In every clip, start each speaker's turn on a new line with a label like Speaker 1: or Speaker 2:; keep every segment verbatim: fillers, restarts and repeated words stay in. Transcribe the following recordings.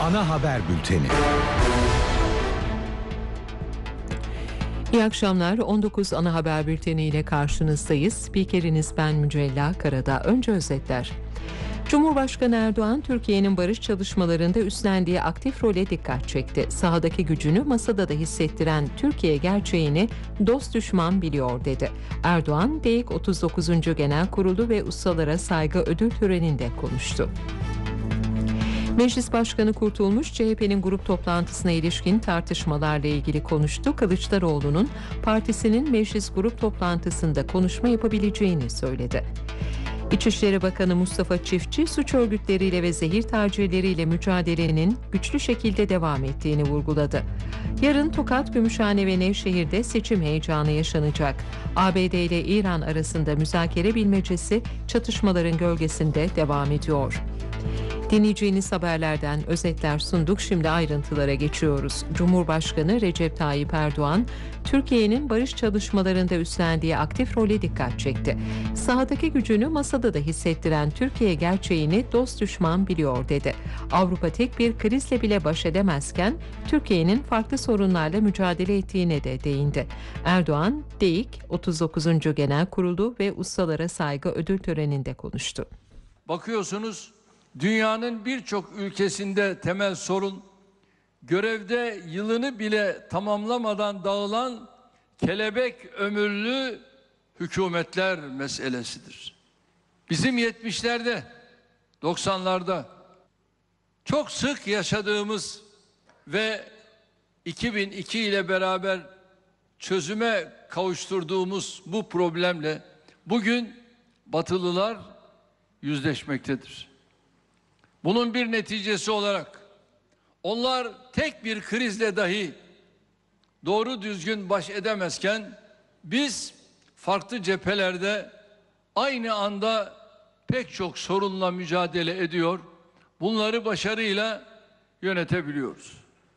Speaker 1: Ana haber bülteni.
Speaker 2: İyi akşamlar. on dokuz ana haber bülteni ile karşınızdayız. Spikeriniz ben Mücella Karada. Önce özetler. Cumhurbaşkanı Erdoğan, Türkiye'nin barış çalışmalarında üstlendiği aktif role dikkat çekti. Sahadaki gücünü masada da hissettiren Türkiye gerçeğini dost düşman biliyor dedi. Erdoğan, D E İK otuz dokuzuncu Genel Kurulu ve Ustalara Saygı Ödül Töreni'nde konuştu. Meclis Başkanı Kurtulmuş, C H P'nin grup toplantısına ilişkin tartışmalarla ilgili konuştu. Kılıçdaroğlu'nun partisinin meclis grup toplantısında konuşma yapabileceğini söyledi. İçişleri Bakanı Mustafa Çiftçi, suç örgütleriyle ve zehir tacirleriyle mücadelenin güçlü şekilde devam ettiğini vurguladı. Yarın Tokat, Gümüşhane ve Nevşehir'de seçim heyecanı yaşanacak. A B D ile İran arasında müzakere bilmecesi çatışmaların gölgesinde devam ediyor. Dinleyeceğiniz haberlerden özetler sunduk. Şimdi ayrıntılara geçiyoruz. Cumhurbaşkanı Recep Tayyip Erdoğan, Türkiye'nin barış çalışmalarında üstlendiği aktif role dikkat çekti. Sahadaki gücünü masada da hissettiren Türkiye gerçeğini dost düşman biliyor dedi. Avrupa tek bir krizle bile baş edemezken Türkiye'nin farklı sorunlarla mücadele ettiğine de değindi. Erdoğan, D E İK otuz dokuzuncu Genel Kurulu ve Ustalara Saygı Ödül Töreni'nde konuştu.
Speaker 3: Bakıyorsunuz, dünyanın birçok ülkesinde temel sorun, görevde yılını bile tamamlamadan dağılan kelebek ömürlü hükümetler meselesidir. Bizim yetmişlerde, doksanlarda çok sık yaşadığımız ve iki bin iki ile beraber çözüme kavuşturduğumuz bu problemle bugün Batılılar yüzleşmektedir. Bunun bir neticesi olarak onlar tek bir krizle dahi doğru düzgün baş edemezken biz farklı cephelerde aynı anda pek çok sorunla mücadele ediyor, bunları başarıyla yönetebiliyoruz.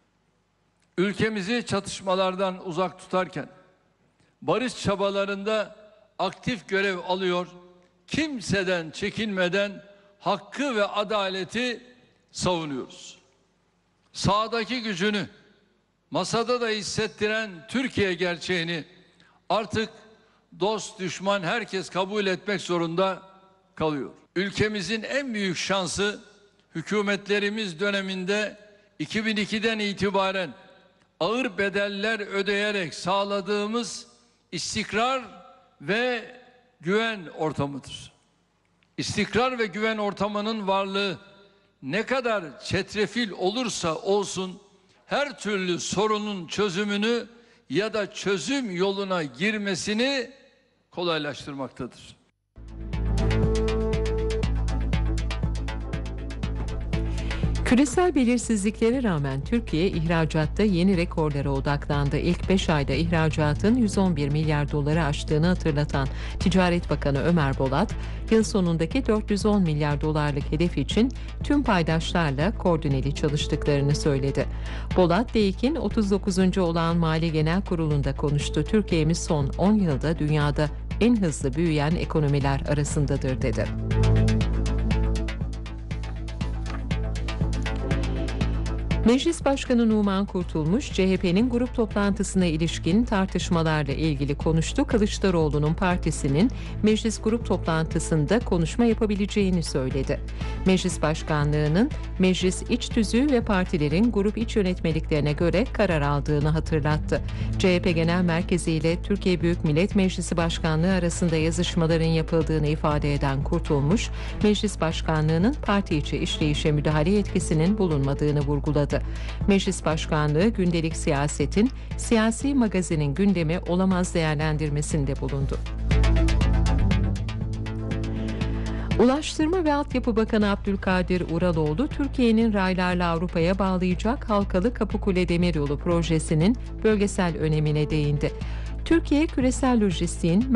Speaker 3: Ülkemizi çatışmalardan uzak tutarken barış çabalarında aktif görev alıyor, kimseden çekinmeden hakkı ve adaleti savunuyoruz. Sahadaki gücünü masada da hissettiren Türkiye gerçeğini artık dost düşman herkes kabul etmek zorunda kalıyor. Ülkemizin en büyük şansı hükümetlerimiz döneminde iki bin ikiden itibaren ağır bedeller ödeyerek sağladığımız istikrar ve güven ortamıdır. İstikrar ve güven ortamının varlığı ne kadar çetrefil olursa olsun her türlü sorunun çözümünü ya da çözüm yoluna girmesini kolaylaştırmaktadır.
Speaker 2: Küresel belirsizliklere rağmen Türkiye ihracatta yeni rekorlara odaklandı. İlk beş ayda ihracatın yüz on bir milyar doları aştığını hatırlatan Ticaret Bakanı Ömer Bolat, yıl sonundaki dört yüz on milyar dolarlık hedef için tüm paydaşlarla koordineli çalıştıklarını söyledi. Bolat, D E İK'in otuz dokuzuncu olağan Mali Genel Kurulu'nda konuştu. Türkiye'miz son on yılda dünyada en hızlı büyüyen ekonomiler arasındadır dedi. Meclis Başkanı Numan Kurtulmuş, C H P'nin grup toplantısına ilişkin tartışmalarla ilgili konuştu. Kılıçdaroğlu'nun partisinin meclis grup toplantısında konuşma yapabileceğini söyledi. Meclis Başkanlığı'nın meclis iç tüzüğü ve partilerin grup iç yönetmeliklerine göre karar aldığını hatırlattı. C H P Genel Merkezi ile Türkiye Büyük Millet Meclisi Başkanlığı arasında yazışmaların yapıldığını ifade eden Kurtulmuş, Meclis Başkanlığı'nın parti içi işleyişe müdahale yetkisinin bulunmadığını vurguladı. Meclis Başkanlığı gündelik siyasetin, siyasi magazinin gündemi olamaz değerlendirmesinde bulundu. Ulaştırma ve Altyapı Bakanı Abdülkadir Uraloğlu, Türkiye'nin raylarla Avrupa'ya bağlayacak Halkalı Kapıkule Demiryolu projesinin bölgesel önemine değindi. Türkiye, küresel lojistiğin